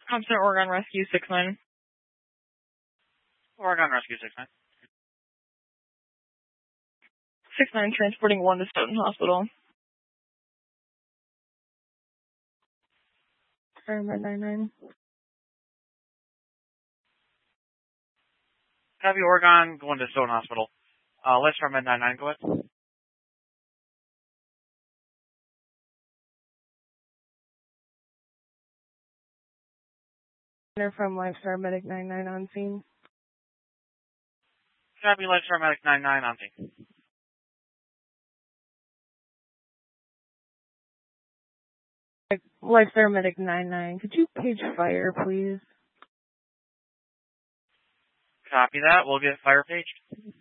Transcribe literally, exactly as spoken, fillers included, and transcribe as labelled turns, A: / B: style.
A: Thompson, Oregon Rescue six nine.
B: Oregon Rescue six nine.
A: six nine transporting one to Stoughton Hospital. Paramedic nine nine.
B: Copy, Oregon, going to Stoughton Hospital. Uh, let's try Med nine nine, go ahead.
A: From Lifestar Medic nine nine on scene.
B: Copy, Lifestar Medic nine nine on scene.
A: Lifestar Medic nine nine, could you page fire, please?
B: Copy that. We'll get fire paged.